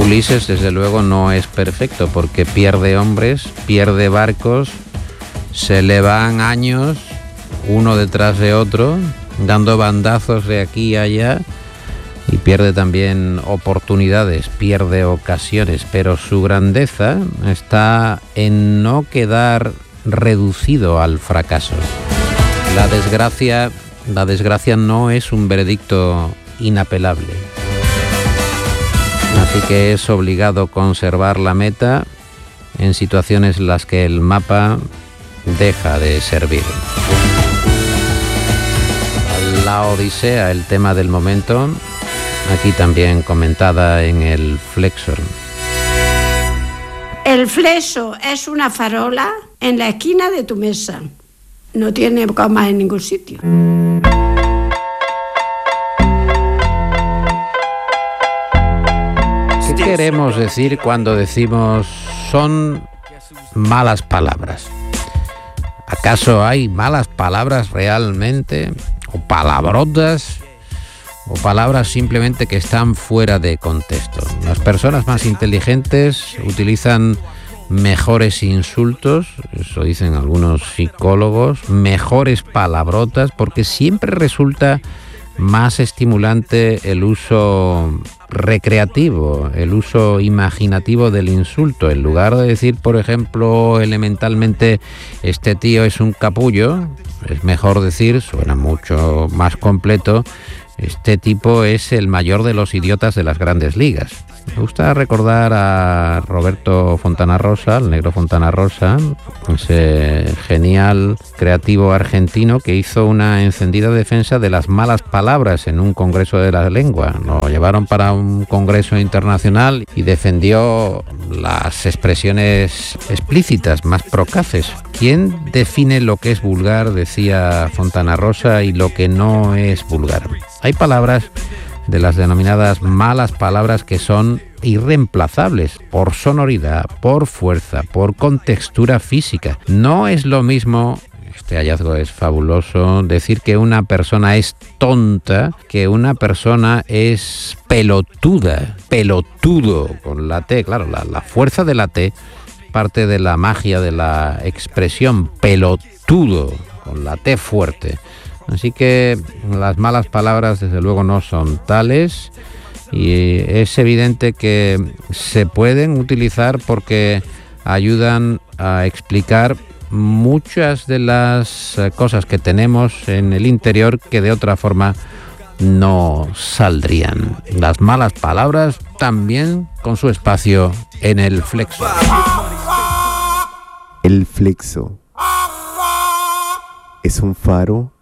Ulises, desde luego, no es perfecto porque pierde hombres, pierde barcos, se le van años uno detrás de otro, dando bandazos de aquí a allá, y pierde también oportunidades, pierde ocasiones, pero su grandeza está en no quedar reducido al fracaso. La desgracia no es un veredicto inapelable. Así que es obligado conservar la meta en situaciones en las que el mapa deja de servir. La Odisea, el tema del momento, aquí también comentada en el Flexo. El flexo es una farola en la esquina de tu mesa. No tiene comas en ningún sitio. ¿Qué queremos decir cuando decimos son malas palabras? ¿Acaso hay malas palabras realmente? ¿O palabrotas? ¿O palabras simplemente que están fuera de contexto? Las personas más inteligentes utilizan mejores insultos, eso dicen algunos psicólogos, mejores palabrotas, porque siempre resulta más estimulante el uso recreativo, el uso imaginativo del insulto. En lugar de decir, por ejemplo, elementalmente, este tío es un capullo, es mejor decir, suena mucho más completo, este tipo es el mayor de los idiotas de las grandes ligas. Me gusta recordar a Roberto Fontana Rosa, el negro Fontana Rosa, ese genial creativo argentino que hizo una encendida defensa de las malas palabras en un congreso de la lengua. Lo llevaron para un congreso internacional y defendió las expresiones explícitas, más procaces. ¿Quién define lo que es vulgar?, decía Fontana Rosa, y lo que no es vulgar. Hay palabras de las denominadas malas palabras que son irreemplazables por sonoridad, por fuerza, por contextura física. No es lo mismo, este hallazgo es fabuloso, decir que una persona es tonta que una persona es pelotuda, pelotudo, con la T, claro, la fuerza de la T, parte de la magia de la expresión pelotudo, con la T fuerte. Así que las malas palabras desde luego no son tales, y es evidente que se pueden utilizar porque ayudan a explicar muchas de las cosas que tenemos en el interior que de otra forma no saldrían. Las malas palabras también con su espacio en el Flexo. El Flexo es un faro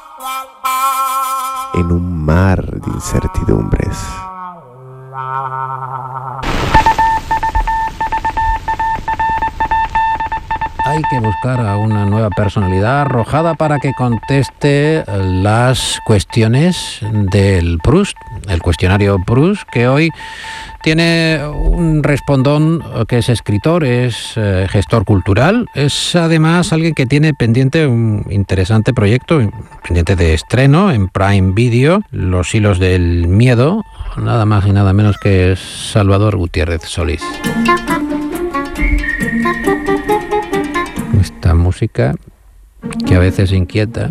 en un mar de incertidumbres. Hay que buscar a una nueva personalidad arrojada para que conteste las cuestiones del Proust, el cuestionario Proust, que hoy tiene un respondón que es escritor, es gestor cultural, es además alguien que tiene pendiente un interesante proyecto, pendiente de estreno en Prime Video, Los hilos del miedo, nada más y nada menos que Salvador Gutiérrez Solís. Esta música que a veces inquieta,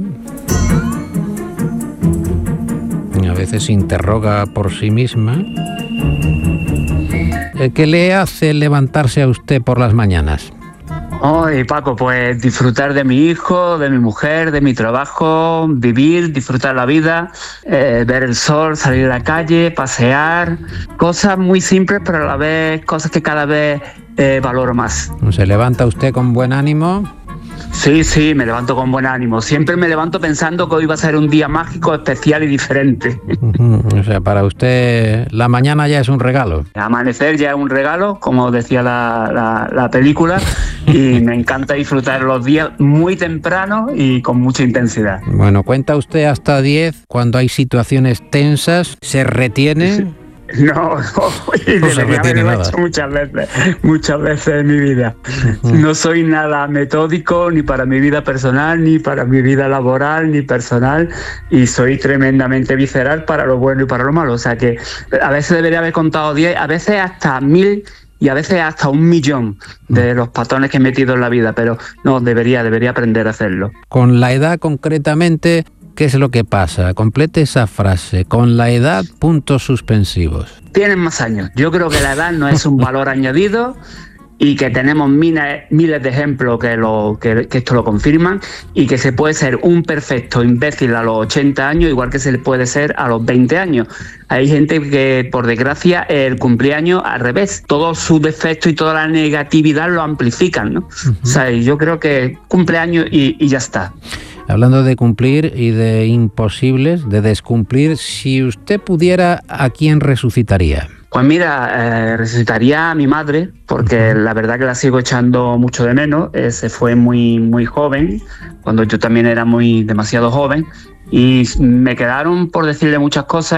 a veces interroga por sí misma. ¿Qué le hace levantarse a usted por las mañanas? Ay, Paco, pues disfrutar de mi hijo, de mi mujer, de mi trabajo, vivir, disfrutar la vida, ver el sol, salir a la calle, pasear, cosas muy simples, pero a la vez cosas que cada vez valoro más. ¿Se levanta usted con buen ánimo? Sí, me levanto con buen ánimo. Siempre me levanto pensando que hoy va a ser un día mágico, especial y diferente. O sea, para usted la mañana ya es un regalo. Amanecer ya es un regalo, como decía la película, y me encanta disfrutar los días muy temprano y con mucha intensidad. Bueno, cuenta usted hasta 10 cuando hay situaciones tensas, se retiene. No, y No se debería retiene haberlo nada. hecho muchas veces en mi vida. No soy nada metódico ni para mi vida personal, ni para mi vida laboral, ni personal, y soy tremendamente visceral para lo bueno y para lo malo. O sea que a veces debería haber contado 10, a veces hasta 1000 y a veces hasta 1.000.000 de los patones que he metido en la vida, pero no, debería aprender a hacerlo. Con la edad concretamente, ¿qué es lo que pasa? Complete esa frase. Con la edad, puntos suspensivos. Tienen más años. Yo creo que la edad no es un valor añadido y que tenemos miles de ejemplos que esto lo confirman, y que se puede ser un perfecto imbécil a los 80 años igual que se le puede ser a los 20 años. Hay gente que, por desgracia, el cumpleaños al revés, todos sus defectos y toda la negatividad lo amplifican, ¿no? O sea, yo creo que cumpleaños y ya está. Hablando de cumplir y de imposibles, de descumplir, si usted pudiera, ¿a quién resucitaría? Pues mira, resucitaría a mi madre, porque la verdad que la sigo echando mucho de menos. Se fue muy joven, cuando yo también era demasiado joven, y me quedaron por decirle muchas cosas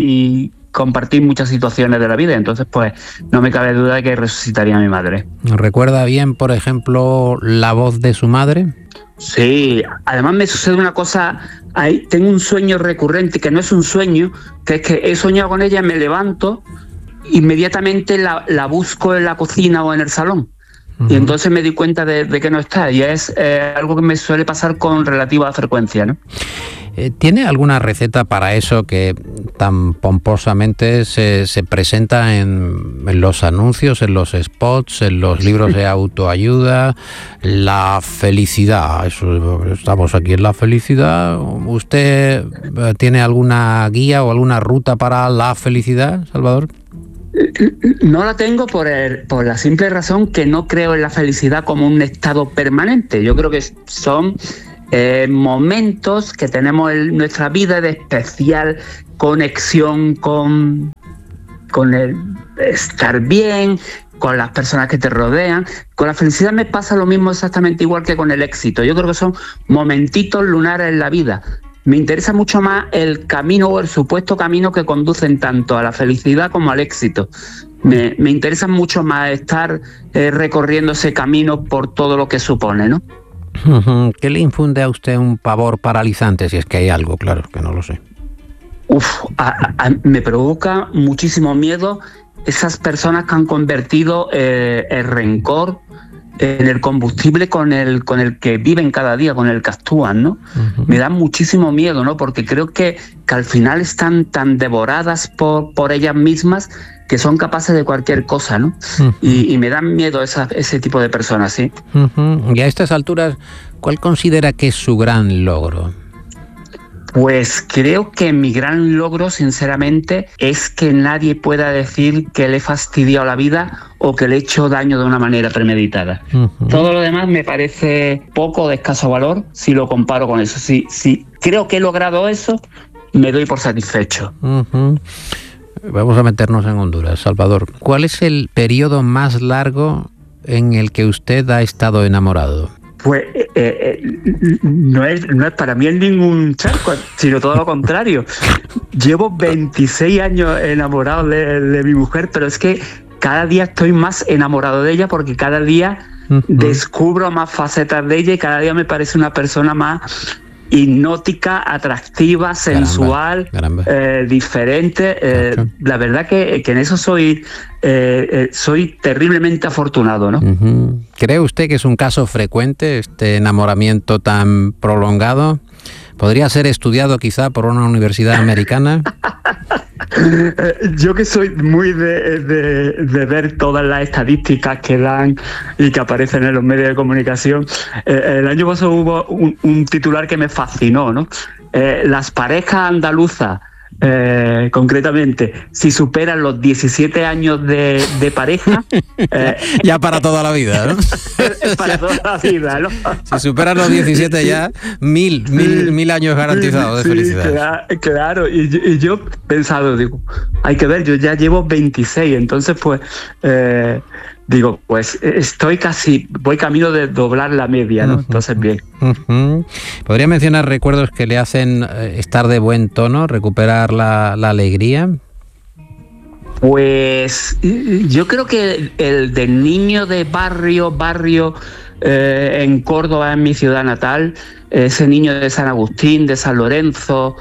y compartir muchas situaciones de la vida. Entonces, pues no me cabe duda de que resucitaría a mi madre. ¿Recuerda bien, por ejemplo, la voz de su madre? Sí, además me sucede una cosa, tengo un sueño recurrente, que no es un sueño, que es que he soñado con ella, me levanto, inmediatamente la busco en la cocina o en el salón. Y entonces me di cuenta de que no está, y es algo que me suele pasar con relativa frecuencia, ¿no? ¿Tiene alguna receta para eso que tan pomposamente se presenta en los anuncios, en los spots, en los libros de autoayuda? La felicidad, estamos aquí en la felicidad. ¿Usted tiene alguna guía o alguna ruta para la felicidad, Salvador? No la tengo por la simple razón que no creo en la felicidad como un estado permanente. Yo creo que son momentos que tenemos en nuestra vida de especial conexión con el estar bien, con las personas que te rodean. Con la felicidad me pasa lo mismo, exactamente igual que con el éxito. Yo creo que son momentitos lunares en la vida. Me interesa mucho más el camino o el supuesto camino que conducen tanto a la felicidad como al éxito. Me interesa mucho más estar recorriendo ese camino por todo lo que supone, ¿no? ¿Qué le infunde a usted un pavor paralizante, si es que hay algo? Claro, que no lo sé. Me provoca muchísimo miedo esas personas que han convertido el rencor en el combustible con el que viven cada día, con el que actúan, ¿no? Me da muchísimo miedo, ¿no? Porque creo que al final están tan devoradas por ellas mismas que son capaces de cualquier cosa, ¿no? Y me dan miedo ese tipo de personas, ¿sí? Y a estas alturas, ¿cuál considera que es su gran logro? Pues creo que mi gran logro, sinceramente, es que nadie pueda decir que le he fastidiado la vida o que le he hecho daño de una manera premeditada. Todo lo demás me parece poco, de escaso valor, si lo comparo con eso. Si creo que he logrado eso, me doy por satisfecho. Vamos a meternos en Honduras. Salvador, ¿cuál es el periodo más largo en el que usted ha estado enamorado? Pues no es para mí en ningún charco, sino todo lo contrario. Llevo 26 años enamorado de mi mujer, pero es que cada día estoy más enamorado de ella, porque cada día descubro más facetas de ella y cada día me parece una persona más hipnótica, atractiva, sensual, diferente. La verdad que en eso soy terriblemente afortunado, ¿no? ¿Cree usted que es un caso frecuente este enamoramiento tan prolongado? ¿Podría ser estudiado quizá por una universidad americana? Yo que soy muy de ver todas las estadísticas que dan y que aparecen en los medios de comunicación, el año pasado hubo un titular que me fascinó, ¿no? Las parejas andaluzas, concretamente, si superan los 17 años de pareja... ya para toda la vida, ¿no? Para toda la vida, ¿no? Si superan los 17 ya, mil años garantizados de felicidad. Claro, y yo he pensado, digo, hay que ver, yo ya llevo 26, entonces pues... digo, pues voy camino de doblar la media, ¿no? Entonces, bien. ¿Podría mencionar recuerdos que le hacen estar de buen tono, recuperar la alegría? Pues yo creo que el del niño de barrio en Córdoba, en mi ciudad natal, ese niño de San Agustín, de San Lorenzo,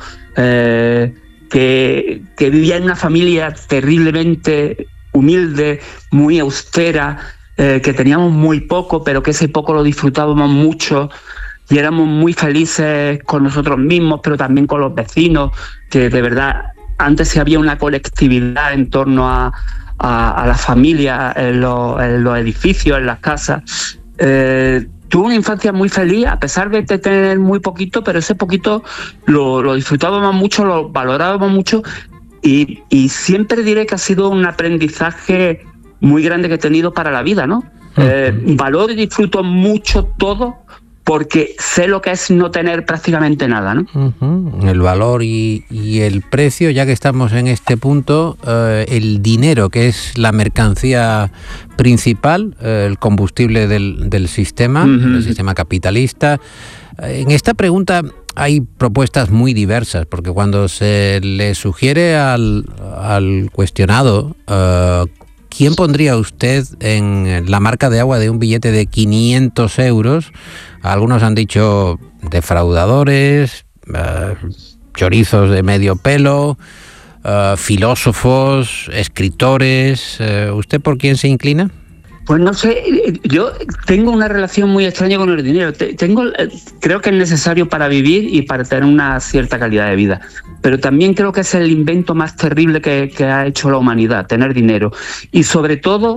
que vivía en una familia terriblemente humilde, muy austera, que teníamos muy poco, pero que ese poco lo disfrutábamos mucho y éramos muy felices con nosotros mismos, pero también con los vecinos, que de verdad antes sí había una colectividad en torno a la familia, en los edificios, en las casas. Tuve una infancia muy feliz, a pesar de tener muy poquito, pero ese poquito lo disfrutábamos mucho, lo valorábamos mucho, y siempre diré que ha sido un aprendizaje muy grande que he tenido para la vida, ¿no? Valoro y disfruto mucho todo, porque sé lo que es no tener prácticamente nada, ¿no? El valor y el precio, ya que estamos en este punto, el dinero, que es la mercancía principal, el combustible del sistema, del sistema capitalista. En esta pregunta hay propuestas muy diversas, porque cuando se le sugiere al cuestionado ¿quién pondría usted en la marca de agua de un billete de 500 euros? Algunos han dicho defraudadores, chorizos de medio pelo, filósofos, escritores. ¿Usted por quién se inclina? Pues no sé, yo tengo una relación muy extraña con el dinero. Creo que es necesario para vivir y para tener una cierta calidad de vida. Pero también creo que es el invento más terrible que ha hecho la humanidad, tener dinero. Y sobre todo,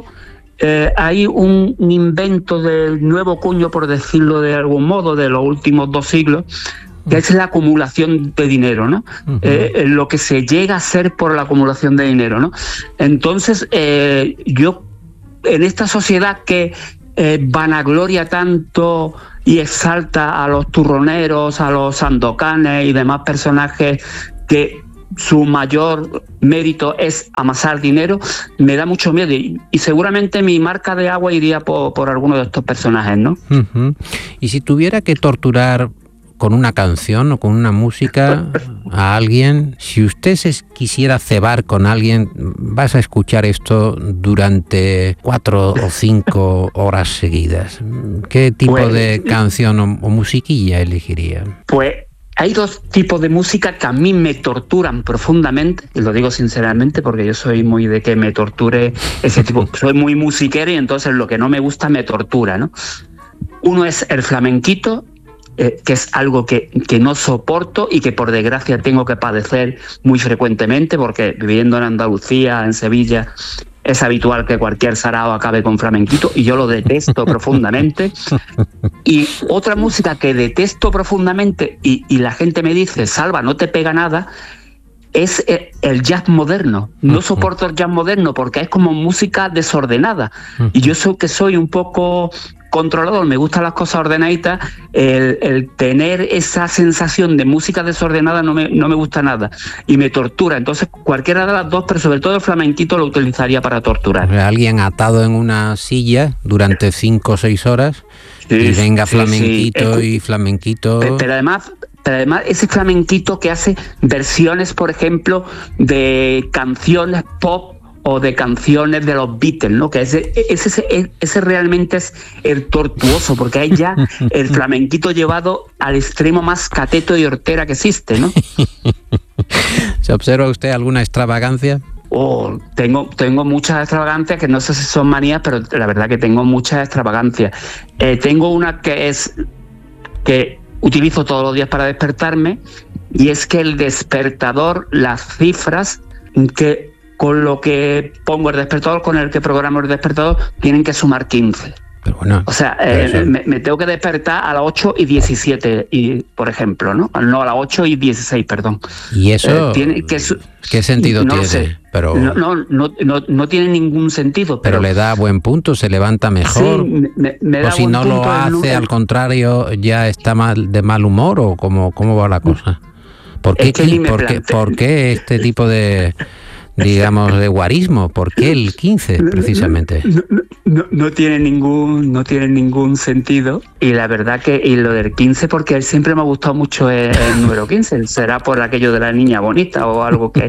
hay un invento del nuevo cuño, por decirlo de algún modo, de los últimos 2 siglos, que es la acumulación de dinero, ¿no? Lo que se llega a hacer por la acumulación de dinero, ¿no? Entonces, yo, en esta sociedad que vanagloria tanto y exalta a los turroneros, a los sandocanes y demás personajes que su mayor mérito es amasar dinero, me da mucho miedo, y seguramente mi marca de agua iría por alguno de estos personajes, ¿no? Y si tuviera que torturar con una canción o con una música a alguien, si usted quisiera cebar con alguien, vas a escuchar esto durante 4 o 5 horas seguidas. ¿Qué tipo de canción o musiquilla elegiría? Pues hay 2 tipos de música que a mí me torturan profundamente, y lo digo sinceramente porque yo soy muy de que me torture ese tipo. Soy muy musiquero y entonces lo que no me gusta me tortura, ¿no? Uno es el flamenquito, que es algo que no soporto y que por desgracia tengo que padecer muy frecuentemente, porque viviendo en Andalucía, en Sevilla, es habitual que cualquier sarao acabe con flamenquito y yo lo detesto profundamente. Y otra música que detesto profundamente y la gente me dice, Salva, no te pega nada, es el jazz moderno. No soporto el jazz moderno porque es como música desordenada. Y yo soy un poco controlador, me gustan las cosas ordenaditas, el tener esa sensación de música desordenada no me gusta nada y me tortura. Entonces cualquiera de las 2, pero sobre todo el flamenquito, lo utilizaría para torturar. Alguien atado en una silla durante 5 o 6 horas, y venga flamenquito y flamenquito. Pero además ese flamenquito que hace versiones, por ejemplo, de canciones pop o de canciones de los Beatles, ¿no? Que ese realmente es el tortuoso, porque hay ya el flamenquito llevado al extremo más cateto y hortera que existe, ¿no? ¿Se observa usted alguna extravagancia? Tengo muchas extravagancias, que no sé si son manías, pero la verdad que tengo muchas extravagancias. Tengo una que utilizo todos los días para despertarme, y es que el despertador, las cifras que con lo que pongo el despertador, con el que programo el despertador, tienen que sumar 15. Pero bueno, o sea, me tengo que despertar a las 8:17, por ejemplo, ¿no? No, a las 8:16, perdón. ¿Y eso qué sentido tiene? Sé. Pero no tiene ningún sentido. Pero le da buen punto, se levanta mejor. Sí, me da o si no lo hace, al contrario, ya está de mal humor, o cómo va la cosa. ¿Por qué este tipo de digamos, de guarismo. ¿Por qué el 15, precisamente? No tiene ningún sentido. Y la verdad que lo del 15, porque siempre me ha gustado mucho el número 15. Será por aquello de la niña bonita o algo que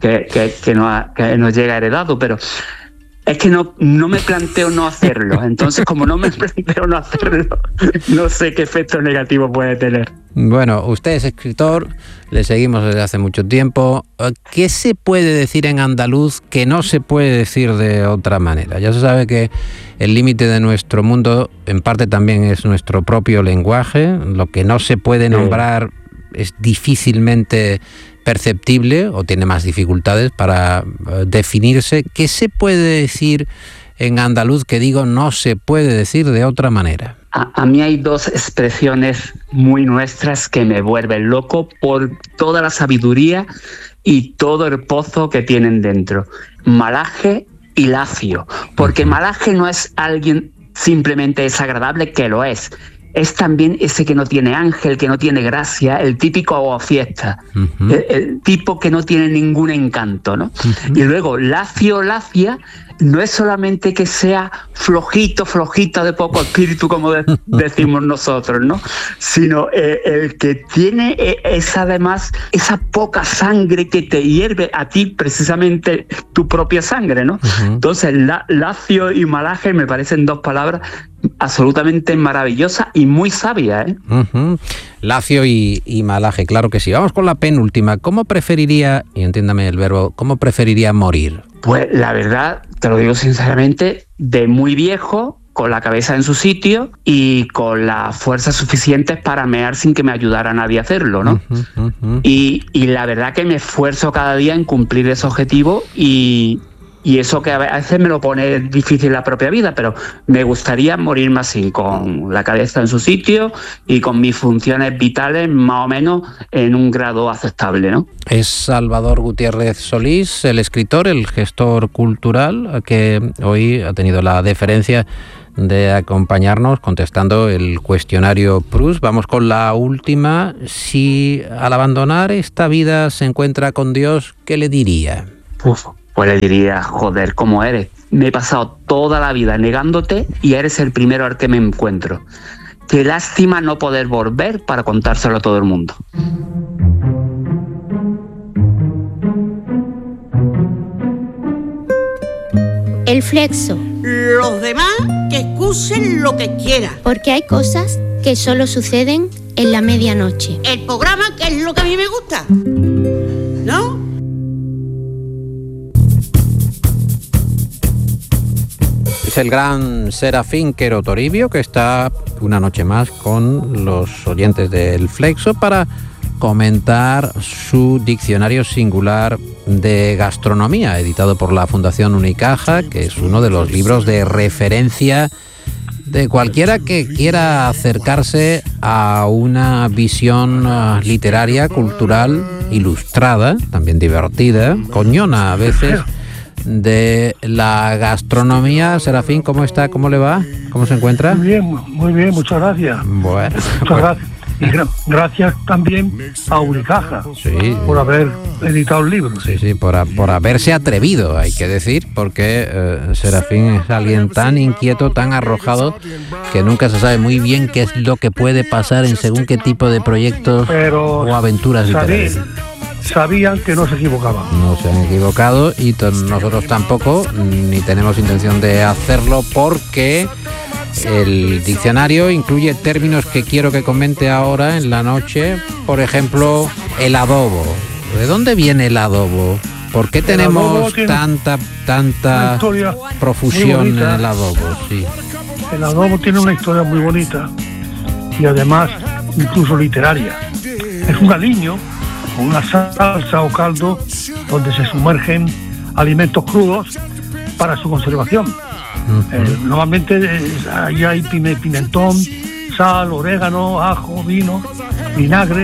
nos llega heredado, pero es que no me planteo no hacerlo. Entonces, como no me planteo no hacerlo, no sé qué efecto negativo puede tener. Bueno, usted es escritor, le seguimos desde hace mucho tiempo. ¿Qué se puede decir en andaluz que no se puede decir de otra manera? Ya se sabe que el límite de nuestro mundo en parte también es nuestro propio lenguaje. Lo que no se puede nombrar es difícilmente perceptible o tiene más dificultades para definirse. ¿Qué se puede decir en andaluz que digo no se puede decir de otra manera? A mí hay dos expresiones muy nuestras que me vuelven loco por toda la sabiduría y todo el pozo que tienen dentro. Malaje y lacio. Porque malaje no es alguien simplemente desagradable, que lo es. Es también ese que no tiene ángel, que no tiene gracia, el típico aguafiesta, el tipo que no tiene ningún encanto, ¿no? Y luego, lacio, lacia, no es solamente que sea flojita de poco espíritu, como decimos nosotros, ¿no? Sino el que tiene además esa poca sangre que te hierve a ti, precisamente tu propia sangre, ¿no? Entonces, lacio y malaje me parecen dos palabras absolutamente maravillosas y muy sabias, ¿eh? Lacio y malaje, claro que sí. Vamos con la penúltima. ¿Cómo preferiría, y entiéndame el verbo, cómo preferiría morir? Pues la verdad, te lo digo sinceramente, de muy viejo, con la cabeza en su sitio y con las fuerzas suficientes para mear sin que me ayudara nadie a hacerlo, ¿no? Y la verdad que me esfuerzo cada día en cumplir ese objetivo y eso que a veces me lo pone difícil la propia vida, pero me gustaría morirme así, con la cabeza en su sitio y con mis funciones vitales más o menos en un grado aceptable, ¿no? Es Salvador Gutiérrez Solís, el escritor, el gestor cultural, que hoy ha tenido la deferencia de acompañarnos contestando el cuestionario Proust. Vamos con la última. Si al abandonar esta vida se encuentra con Dios, ¿qué le diría? Pues le diría, joder, ¿cómo eres? Me he pasado toda la vida negándote y eres el primero al que me encuentro. Qué lástima no poder volver para contárselo a todo el mundo. El flexo. Los demás que excusen lo que quieran. Porque hay cosas que solo suceden en la medianoche. El programa, que es lo que a mí me gusta, ¿no? Es el gran Serafín Quero Toribio, que está una noche más con los oyentes del Flexo para comentar su diccionario singular de gastronomía, editado por la Fundación Unicaja, que es uno de los libros de referencia de cualquiera que quiera acercarse a una visión literaria, cultural, ilustrada, también divertida, coñona a veces, de la gastronomía. Serafín, ¿cómo está? ¿Cómo le va? ¿Cómo se encuentra? Muy bien, muchas gracias. Bueno, muchas gracias. Y gracias también a Unicaja, sí, por haber editado el libro. Sí, por haberse atrevido, hay que decir, porque Serafín es alguien tan inquieto, tan arrojado, que nunca se sabe muy bien qué es lo que puede pasar en según qué tipo de proyectos o aventuras literarias. Sabían que no se equivocaban. No se han equivocado y nosotros tampoco, ni tenemos intención de hacerlo, porque el diccionario incluye términos que quiero que comente ahora en la noche. Por ejemplo, el adobo. ¿De dónde viene el adobo? ¿Por qué tenemos tanta profusión en el adobo? Sí. El adobo tiene una historia muy bonita y además incluso literaria. Es un aliño, una salsa o caldo donde se sumergen alimentos crudos para su conservación. Normalmente ahí hay pimentón, sal, orégano, ajo, vino, vinagre.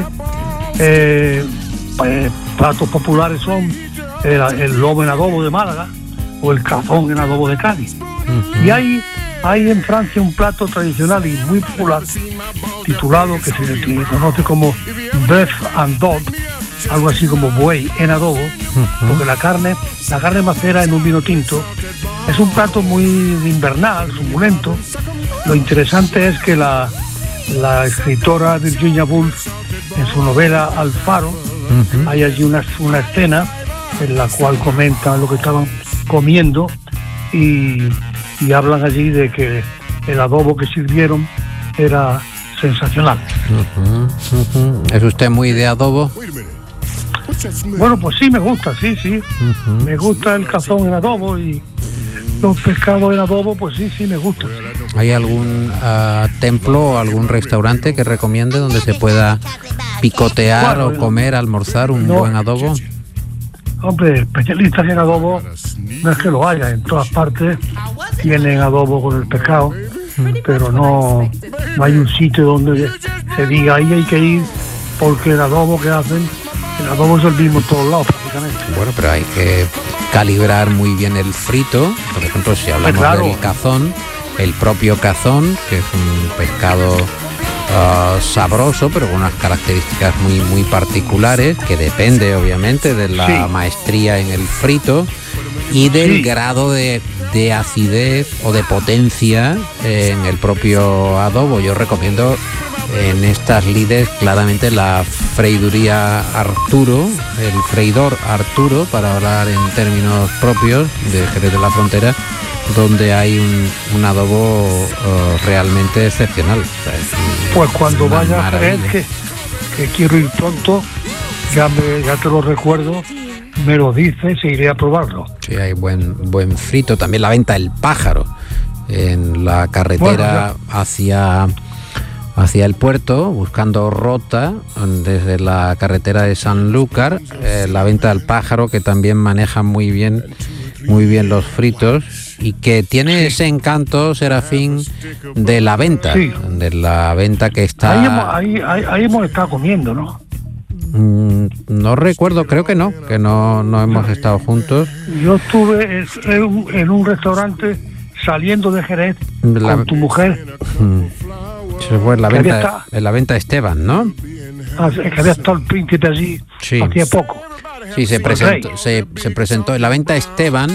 Platos populares son el lobo en adobo de Málaga o el cazón en adobo de Cádiz. Y hay en Francia un plato tradicional y muy popular titulado, que se conoce como Bœuf and Dog, algo así como buey en adobo, porque la carne macera en un vino tinto. Es un plato muy invernal, suculento. Lo interesante es que la escritora Virginia Woolf, en su novela Alfaro, hay allí una escena en la cual comentan lo que estaban comiendo y hablan allí de que el adobo que sirvieron era sensacional. ¿Es usted muy de adobo? Bueno, pues sí, me gusta, sí. Me gusta el cazón en adobo y los pescados en adobo, pues sí, me gustan. ¿Hay algún templo o algún restaurante que recomiende donde se pueda picotear o comer, almorzar un buen adobo? Hombre, especialistas en adobo no es que lo haya, en todas partes tienen adobo con el pescado, pero no hay un sitio donde se diga ahí hay que ir porque el adobo que hacen, el adobo es el mismo en todos lados prácticamente. Bueno, pero hay que calibrar muy bien el frito. Por ejemplo, si hablamos del cazón, el propio cazón, que es un pescado sabroso, pero con unas características muy particulares, que depende obviamente de la maestría en el frito y del grado de acidez o de potencia en el propio adobo. Yo recomiendo en estas lides claramente la freiduría Arturo, el freidor Arturo, para hablar en términos propios de Jerez de la Frontera, donde hay un adobo realmente excepcional. O sea, pues cuando vaya a Jerez, que quiero ir pronto, ya te lo recuerdo, me lo dices e iré a probarlo. Sí, hay buen frito. También la venta del pájaro en la carretera hacia el puerto, buscando Rota, desde la carretera de Sanlúcar, la venta del pájaro, que también maneja muy bien los fritos y que tiene ese encanto, Serafín, de la venta, de la venta que está... Ahí hemos estado comiendo, ¿no? No recuerdo, creo que no hemos estado juntos. Yo estuve en un restaurante saliendo de Jerez con tu mujer. Eso fue en la venta Esteban, ¿no? Que había estado el príncipe allí hacía poco. Sí, se presentó en la venta Esteban,